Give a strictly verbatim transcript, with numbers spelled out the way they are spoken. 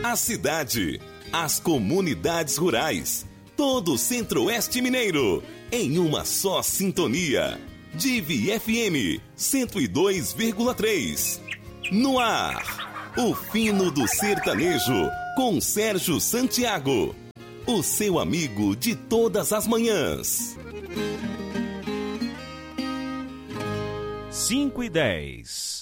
a cidade, as comunidades rurais, todo o Centro-Oeste Mineiro, em uma só sintonia. Divi F M cento e dois vírgula três. No ar, o fino do sertanejo, com Sérgio Santiago, o seu amigo de todas as manhãs. cinco e dez.